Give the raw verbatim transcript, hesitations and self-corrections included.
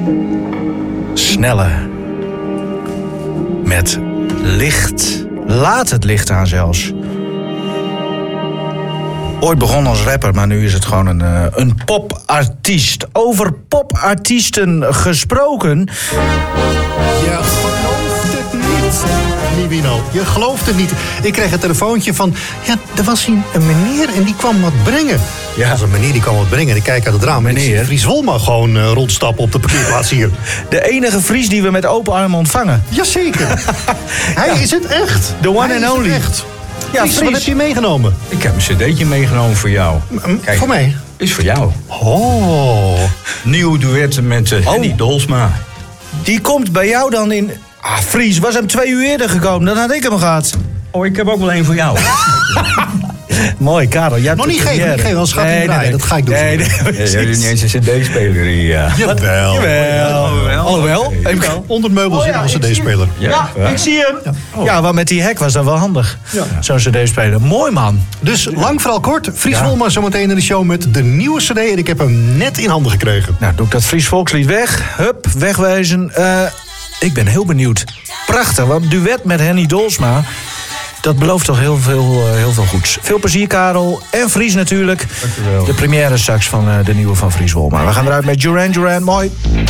Snelle. Met licht. Laat het licht aan zelfs. Ooit begon als rapper, maar nu is het gewoon een, uh, een popartiest. Over popartiesten gesproken. Je gelooft het niet, Nivino. Je gelooft het niet. Ik kreeg een telefoontje van... Ja, er was hier een meneer en die kwam wat brengen. Ja, als een meneer die kwam wat brengen. Ik kijk uit het raam. Meneer Fries Wolma gewoon uh, rondstappen op de parkeerplaats hier. De enige Fries die we met open armen ontvangen. Jazeker. Hij ja. is het echt. The one Hij and only. Echt. Ja, Fries, Fries, wat heb je meegenomen? Ik heb een cd'tje meegenomen voor jou. Kijk, voor mij? Is voor jou. Oh. Nieuw duet met uh, Henny oh. Dolsma. Die komt bij jou dan in... Ah, Fries, was hem twee uur eerder gekomen. Dan had ik hem gehad. Oh, ik heb ook wel een voor jou. Mooi, Karel. Jij Nog niet geven, niet geven, anders gaat hij nee, draaien. Nee, nee. Dat ga ik doen. Nee, nee, nee, nee, jullie niet eens een cd-speler hier. Ja. Jawel. Jawel. Alhoewel. Okay. Onder het meubel oh, zit ja, een cd-speler. Ja, ja, ja, ik zie hem. Ja, oh. ja, maar met die hek was dat wel handig. Ja. Zo'n cd-speler. Mooi, man. Dus lang vooral kort. Fries ja. Wolma zometeen in de show met de nieuwe cd. En ik heb hem net in handen gekregen. Nou, doe ik dat Fries volkslied weg. Hup, wegwezen. Uh, ik ben heel benieuwd. Prachtig, want duet met Henny Dolsma... Dat belooft toch heel veel, uh, heel veel goeds. Veel plezier, Karel. En Fries natuurlijk. Dankjewel. De première straks van uh, de nieuwe van Fries Wolma. We gaan eruit met Duran Duran. Mooi.